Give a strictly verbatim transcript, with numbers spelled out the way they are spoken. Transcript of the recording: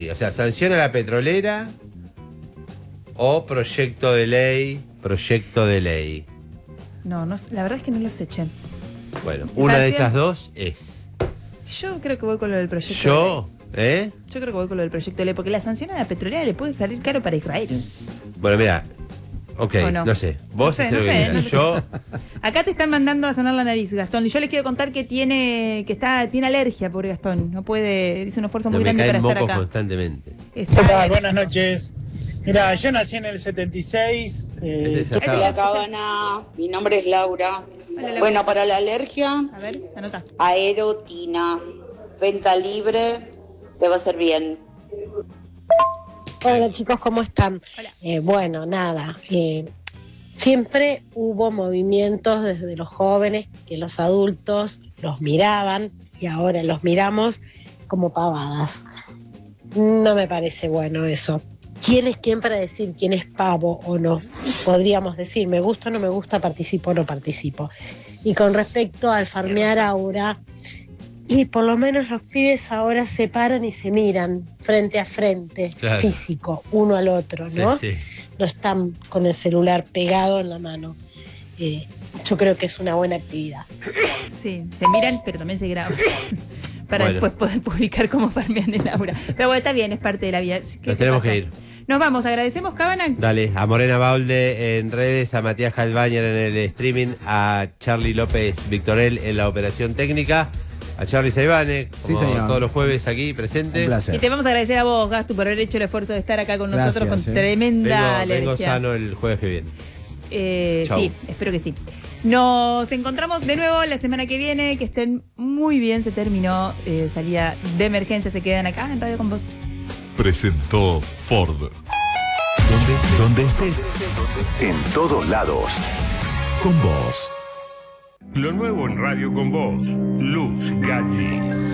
O sea, sanciona a la petrolera o proyecto de ley, proyecto de ley. No, no, la verdad es que no los eché. Bueno, una de esas dos es. Yo creo que voy con lo del proyecto Yo, de ley. ¿eh? Yo creo que voy con lo del proyecto de ley, porque la sanción a la petrolera le puede salir caro para Israel. Bueno, mira, ok, no? no sé. Vos no sé, hacés no lo que sé, quieras. no sé. Yo, Acá te están mandando a sonar la nariz, Gastón. Y yo les quiero contar que tiene que está tiene alergia, pobre Gastón. No puede, hizo un esfuerzo no muy me grande para caen estar mocos acá. constantemente. Está- ¿Qué tal? Buenas noches. Mira, yo nací en el setenta y seis. Eh, Este ya Hola, estaba. Cabana, mi nombre es Laura. Hola, Laura. Bueno, para la alergia, A ver, anota. aerotina, venta libre, te va a hacer bien. Hola chicos, ¿cómo están? Hola. Eh, bueno, nada, eh, siempre hubo movimientos desde los jóvenes que los adultos los miraban y ahora los miramos como pavadas. No me parece bueno eso. ¿Quién es quién para decir quién es pavo o no? Podríamos decir, me gusta o no me gusta, participo o no participo. Y con respecto al farmear ahora, y por lo menos los pibes ahora se paran y se miran frente a frente, Claro. físico, uno al otro, ¿no? Sí, sí. No están con el celular pegado en la mano. Eh, yo creo que es una buena actividad. Sí, se miran, pero también se graban. Para Bueno. después poder publicar cómo farmean en Laura. Pero bueno, está bien, es parte de la vida. ¿Qué Nos te tenemos pasa? que ir. Nos vamos, agradecemos, Cabana. Dale, a Morena Baulde en redes, a Matías Halbañer en el streaming, a Charlie López Victorel en la operación técnica, a Charlie Saibane, Sí, como señor. todos los jueves aquí presente. Un placer. Y te vamos a agradecer a vos, Gastu, por haber hecho el esfuerzo de estar acá con nosotros Gracias, con eh. tremenda Vengo, vengo alergia. sano el jueves que viene. Eh, Chau. sí, espero que sí. Nos encontramos de nuevo la semana que viene. Que estén muy bien. Se terminó eh, salida de emergencia. Se quedan acá en Radio Con Vos. Presentó Ford. Donde, donde estés, en todos lados. Con vos. Lo nuevo en Radio Con Vos. Luz Galli.